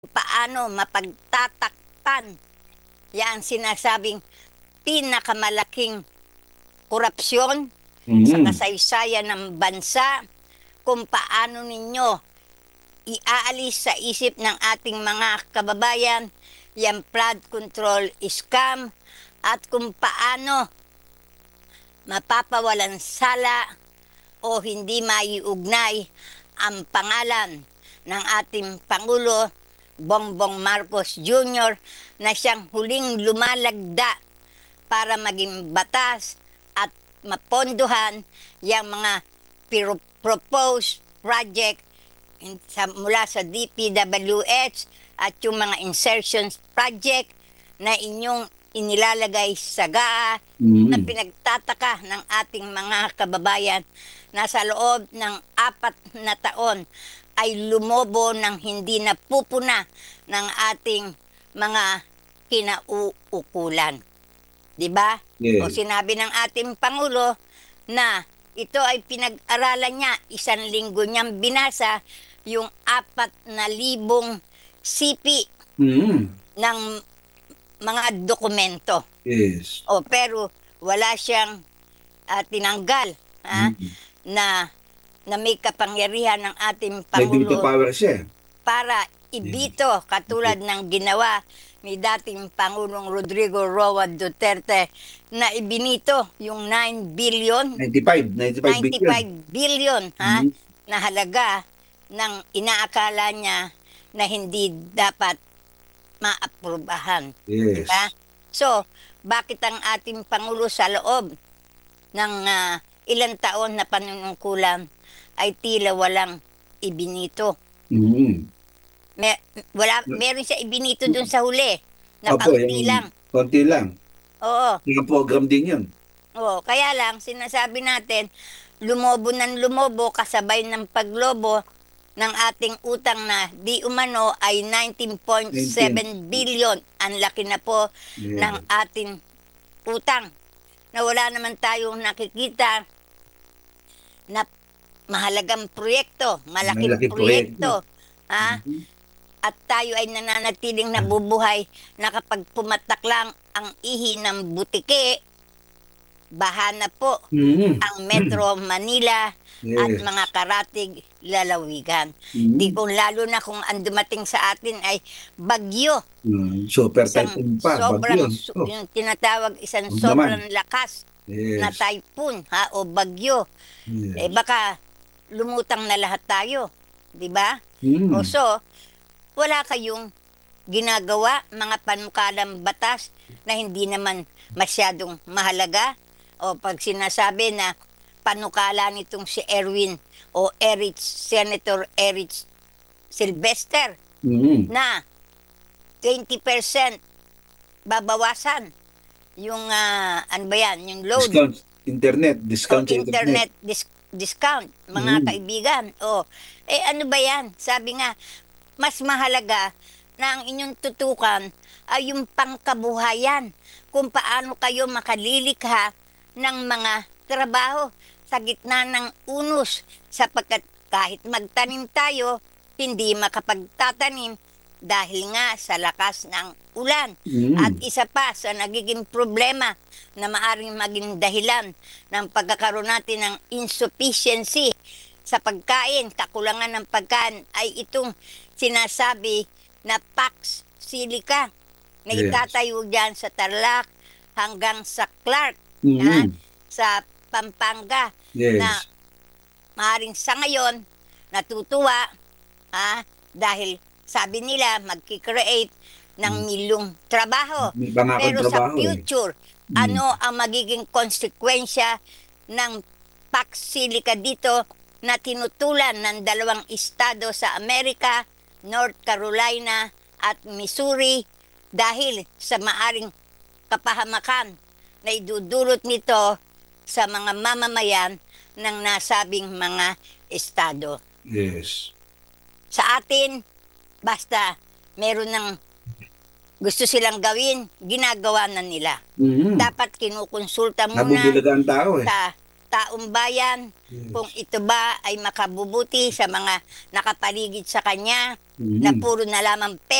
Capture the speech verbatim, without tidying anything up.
paano mapagtatakpan yan sinasabing pinakamalaking korupsyon sa Mm. kasaysayan ng bansa, kung paano ninyo iaalis sa isip ng ating mga kababayan yung flood control scam, at kung paano mapapawalan sala o hindi maiugnay ang pangalan ng ating Pangulo Bongbong Marcos Junior na siyang huling lumalagda para maging batas at mapondohan yung mga piro- proposed project in- sa, mula sa D P W H at yung mga insertions project na inyong inilalagay sa G A A na Mm. pinagtataka ng ating mga kababayan na sa loob ng apat na taon ay lumobo ng hindi napupuna ng ating mga kinauukulan. Di ba? O Yes. sinabi ng ating Pangulo na ito ay pinag-aralan niya, isang linggo niyang binasa yung apat na libong sipi Mm. ng mga dokumento. Yes. O pero wala siyang ah, tinanggal ha, Mm. na na may kapangyarihan ng ating May veto Pangulo power siya. para ibito katulad ng ginawa ni dating Pangulong Rodrigo Roa Duterte na ibinito yung nine billion, ninety-five. ninety-five billion. ninety-five billion ha, Mm. na halaga ng inaakala niya na hindi dapat maaprubahan. Yes. Diba? So, bakit ang ating Pangulo sa loob ng ah, ilang taon na panunungkulan ay tila walang ibinito? Mm. May, wala, meron siya ibinito dun sa huli na Opo, kaunti yung lang. konti lang. Oo. Yung program din yun. Oo. Kaya lang, sinasabi natin, lumobo ng lumobo kasabay ng paglobo ng ating utang na di umano ay nineteen point seven billion. Ang laki na po Yeah. ng ating utang na wala naman tayong nakikita na mahalagang proyekto, malaking Malaki proyekto. Ha? Mhm. At tayo ay nananatiling nabubuhay na kapag pumatak lang ang ihi ng butike, baha na po Mm. ang Metro Manila at Yes. mga karatig lalawigan. Mm. Di kung lalo na kung ang dumating sa atin ay bagyo. Mm. Super Isang typhoon pa. sobrang, Bagyo. su- Oh, yung tinatawag isang huwag sobrang naman. lakas na Yes. typhoon ha, o bagyo. Eh Yes. baka lumutang na lahat tayo. Di ba? Mm. O so, wala kayong ginagawa, mga panukalang batas na hindi naman masyadong mahalaga. O pag sinasabi na panukala nitong si Erwin o Erich, Senator Erich Sylvester Mm. na twenty percent babawasan yung, ah, ano ba yan, yung load Discount. Internet. o Discount sa internet. internet dis- discount, mga Mm. kaibigan. O, eh ano ba yan? Sabi nga, mas mahalaga na ang inyong tutukan ay yung pangkabuhayan, kung paano kayo makalilikha ng mga trabaho sa gitna ng unos, sapagkat kahit magtanim tayo, hindi makapagtatanim dahil nga sa lakas ng ulan. Mm. At isa pa sa nagiging problema na maaring maging dahilan ng pagkakaroon natin ng insufficiency sa pagkain, kakulangan ng pagkain, ay itong sinasabi na Pax Silica na Yes. itatayo dyan sa Tarlac hanggang sa Clark, Mm. ha, sa Pampanga, Yes. na maaaring sa ngayon natutuwa ha, dahil sabi nila magkikreate ng milyong trabaho. May pangakong Pero sa trabaho eh. future, Mm. ano ang magiging konsekwensya ng Pax Silica dito na tinutulan ng dalawang estado sa Amerika, North Carolina at Missouri, dahil sa maaring kapahamakan na idudulot nito sa mga mamamayan ng nasabing mga estado. Yes. Sa atin, basta meron ng gusto silang gawin, ginagawa na nila. Mm. Dapat kinukonsulta muna Nabubilaga ang tao eh. sa taong bayan, Yes. kung ito ba ay makabubuti sa mga nakapaligid sa kanya, Mhm. na puro na lamang